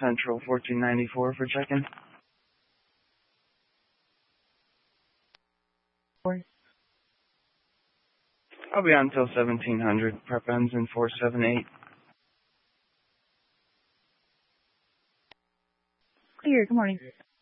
Central 1494 for check-in. I'll be on until 1700. Prep ends in 478. Clear. Good morning.